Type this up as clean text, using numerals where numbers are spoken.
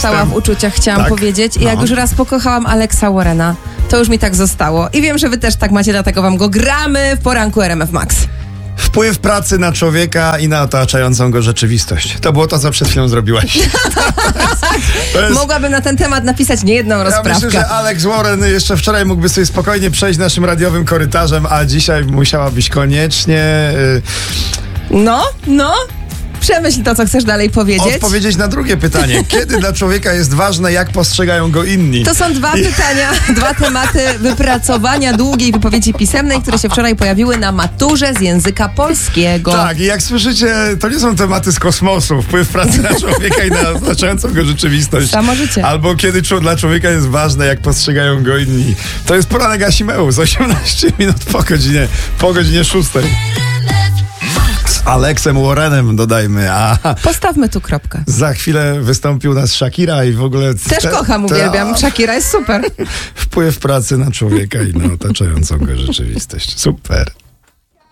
została w uczuciach, chciałam powiedzieć. I jak już raz pokochałam Alexa Warrena, to już mi tak zostało. I wiem, że wy też tak macie, dlatego wam go gramy w poranku RMF Max. Wpływ pracy na człowieka i na otaczającą go rzeczywistość. To było to, co przed chwilą zrobiłaś. Mogłabym na ten temat napisać niejedną rozprawkę. Ja myślę, że Alex Warren jeszcze wczoraj mógłby sobie spokojnie przejść naszym radiowym korytarzem, a dzisiaj musiałabyś koniecznie... Przemyśl to, co chcesz dalej powiedzieć. Odpowiedzieć na drugie pytanie. Kiedy dla człowieka jest ważne, jak postrzegają go inni? To są dwa pytania, dwa tematy wypracowania długiej wypowiedzi pisemnej, które się wczoraj pojawiły na maturze z języka polskiego. Tak, i jak słyszycie, to nie są tematy z kosmosu. Wpływ pracy na człowieka i na otaczającą go rzeczywistość. Samo życie. Albo kiedy dla człowieka jest ważne, jak postrzegają go inni. To jest poranek Asimeusz, 18 minut po godzinie 6. Z Alexem Warrenem dodajmy. Postawmy tu kropkę. Za chwilę wystąpił nas Shakira i w ogóle... Też kocham, uwielbiam. Shakira jest super. Wpływ pracy na człowieka i na otaczającą go rzeczywistość. Super.